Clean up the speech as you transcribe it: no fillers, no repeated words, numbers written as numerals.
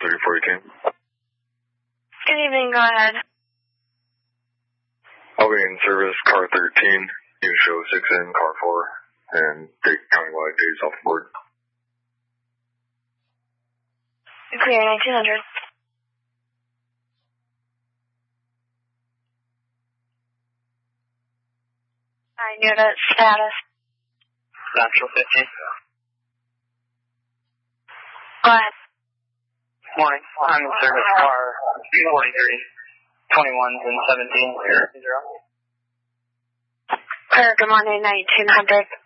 3418. Good evening, go ahead. I'll be in service, car 13, you show 6 in, car 4, and Dade countywide days off board. Clear 1900. I knew that status. Natural 15. Go ahead. Morning. I'm in service car 43, 21s and 17. 0. Clear, good morning, 1900.